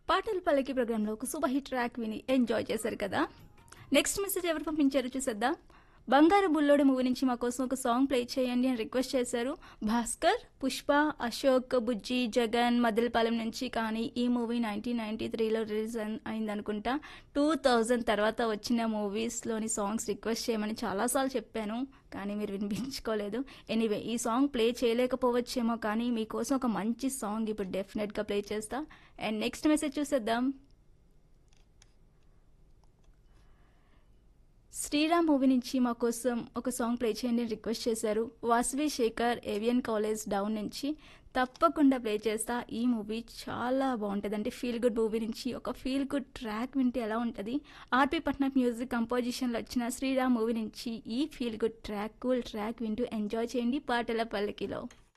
పాటలు పల్లకి ప్రోగ్రాంలో ఒక సూపర్ హిట్ ట్రాక్ విని ఎంజాయ్ చేశారు కదా. నెక్స్ట్ మెసేజ్ ఎవరు పంపించారో చూసేద్దాం. బంగారు బుల్లోడు మూవీ నుంచి మా కోసం ఒక సాంగ్ ప్లే చేయండి అని రిక్వెస్ట్ చేశారు భాస్కర్, పుష్ప, అశోక్, బుజ్జి, జగన్ మదిలపాలెం నుంచి. కానీ ఈ మూవీ 1993లో రిలీజ్ అయిందనుకుంటా. 2000 తర్వాత వచ్చిన మూవీస్లోని సాంగ్స్ రిక్వెస్ట్ చేయమని చాలాసార్లు చెప్పాను, కానీ మీరు వినిపించుకోలేదు. ఎనీవే ఈ సాంగ్ ప్లే చేయలేకపోవచ్చేమో, కానీ మీకోసం ఒక మంచి సాంగ్ ఇప్పుడు డెఫినెట్గా ప్లే చేస్తా. అండ్ నెక్స్ట్ మెసేజ్ చూసేద్దాం. శ్రీరామ్ మూవీ నుంచి మా కోసం ఒక సాంగ్ ప్లే చేయండి అని రిక్వెస్ట్ చేశారు Vasavi Shekhar, avian college down నుంచి. తప్పకుండా ప్లే చేస్తా. ఈ మూవీ చాలా బాగుంటుంది. అంటే ఫీల్ గుడ్ మూవీ నుంచి ఒక ఫీల్ గుడ్ ట్రాక్ వింటే ఎలా ఉంటుంది. ఆర్పి పట్నాయక్ మ్యూజిక్ కంపోజిషన్లో వచ్చిన శ్రీరామ్ మూవీ నుంచి ఈ feel good track, cool track వింటూ ఎంజాయ్ చేయండి పాటల పల్లకిలో.